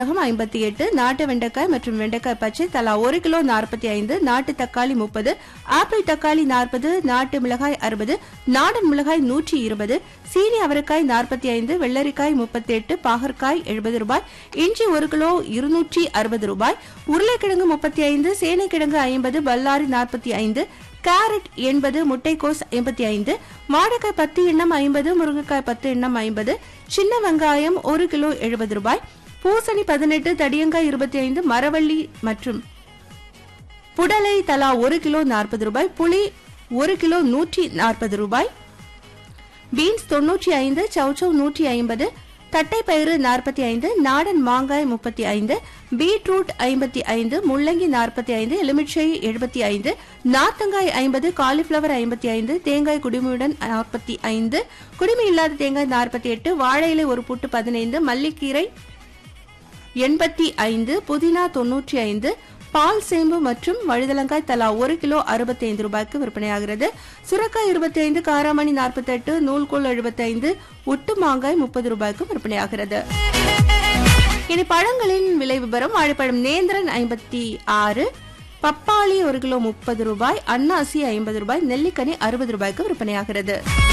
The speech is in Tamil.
58, நாட்டு வெண்டைக்காய் மற்றும் வெண்டைக்காய் பச்சை தலா 1 கிலோ 45, நாட்டு தக்காளி 30, ஆப்பிள் தக்காளி 40, நாட்டு மிளகாய் 60, நாடன் மிளகாய் 120, சீனி அவரைக்காய் 45, வெள்ளரிக்காய் 38, பாகற்காய் 70 ரூபாய், இஞ்சி 1 கிலோ 260 ரூபாய், உருளைக்கிழங்கு 35, சேனைக்கிழங்கு 50, பல்லாரி 45, கேரட் 80, முட்டைக்கோஸ் 55, மாடக்காய் 10 எண்ணம் 50, முருங்கைக்காய் 10 எண்ணம் 50, சின்ன வெங்காயம் 1 கிலோ 70 ரூபாய், பூசணி 18, தடியங்காய் 25, மரவள்ளி மற்றும் புடலை தலா 1 கிலோ 40 ரூபாய், புளி 1 கிலோ 140 ரூபாய், பீன்ஸ் 95, சௌச்சௌ 150, தட்டைப்பயிறு 45, நாடன் மாங்காய் 35, பீட்ரூட் 55, முள்ளங்கி 45, எலுமிச்சை 75, நார்த்தங்காய் 50, காலிஃபிளவர் 55, தேங்காய் குடுமியுடன் 45, குடுமி இல்லாத தேங்காய் 48, வாழை இலை ஒரு பூட்டு 15, மல்லிக்கீரை 85, புதினா 95, பால் சேம்பு மற்றும் வழுதலங்காய் தலா 1 கிலோ 65 ரூபாய்க்கு விற்பனையாகிறது. சுரக்காய் 25, காராமணி 48, நூல்கோல் 75, ஒட்டு மாங்காய் 30 ரூபாய்க்கு விற்பனையாகிறது. இனி பழங்களின் விலை விவரம். வாழைப்பழம் நேந்திரன் 56, பப்பாளி 1 கிலோ 30 ரூபாய், அன்னாசி 50 ரூபாய், நெல்லிக்கனி 60 ரூபாய்க்கு விற்பனையாகிறது.